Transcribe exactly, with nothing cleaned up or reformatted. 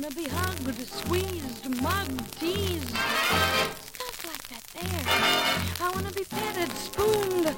wanna be hugged, squeezed, mugged, teased. Stuff like that there. I wanna be petted, spooned,